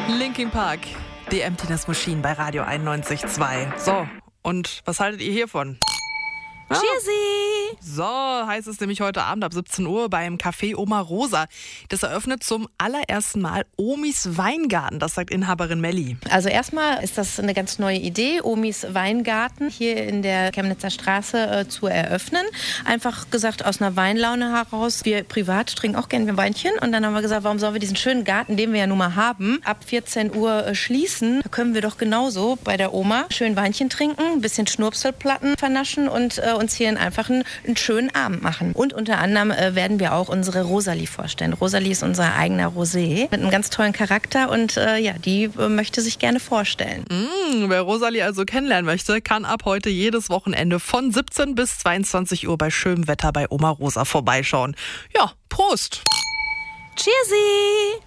Linkin Park, die Emptiness Machine bei Radio 91.2. So, und was haltet ihr hiervon? Cheersy! So heißt es nämlich heute Abend ab 17 Uhr beim Café Oma Rosa. Das eröffnet zum allerersten Mal Omis Weingarten, das sagt Inhaberin Melli. Also erstmal ist das eine ganz neue Idee, Omis Weingarten hier in der Chemnitzer Straße zu eröffnen. Einfach gesagt aus einer Weinlaune heraus. Wir privat trinken auch gerne ein Weinchen und dann haben wir gesagt, warum sollen wir diesen schönen Garten, den wir ja nun mal haben, ab 14 Uhr schließen? Da können wir doch genauso bei der Oma schön Weinchen trinken, ein bisschen Schnurpselplatten vernaschen und uns hier einfach einen schönen Abend machen. Und unter anderem werden wir auch unsere Rosalie vorstellen. Rosalie ist unser eigener Rosé mit einem ganz tollen Charakter und die möchte sich gerne vorstellen. Wer Rosalie also kennenlernen möchte, kann ab heute jedes Wochenende von 17 bis 22 Uhr bei schönem Wetter bei Oma Rosa vorbeischauen. Ja, Prost! Cheersy!